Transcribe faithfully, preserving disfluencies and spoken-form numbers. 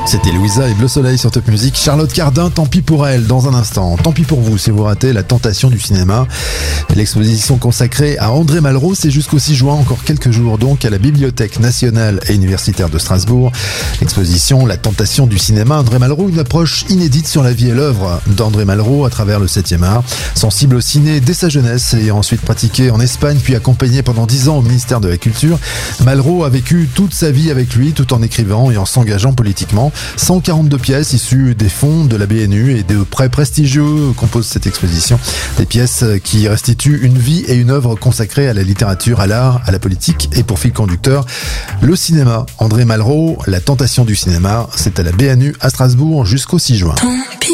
C'était Louisa et Bleu Soleil sur Top Music. Charlotte Cardin, tant pis pour elle, dans un instant. Tant pis pour vous si vous ratez La Tentation du cinéma. L'exposition consacrée à André Malraux, c'est jusqu'au six juin, encore quelques jours donc, à la Bibliothèque nationale et universitaire de Strasbourg. L'exposition La Tentation du cinéma, André Malraux, une approche inédite sur la vie et l'œuvre d'André Malraux à travers le septième art. Sensible au ciné dès sa jeunesse et ensuite pratiqué en Espagne, puis accompagné pendant dix ans au ministère de la Culture, Malraux a vécu toute sa vie avec lui tout en écrivant et en s'engageant politiquement. cent quarante-deux pièces issues des fonds de la B N U et des prêts prestigieux composent cette exposition. Des pièces qui restituent une vie et une œuvre consacrées à la littérature, à l'art, à la politique et pour fil conducteur, le cinéma. André Malraux, La Tentation du cinéma, c'est à la B N U à Strasbourg jusqu'au six juin.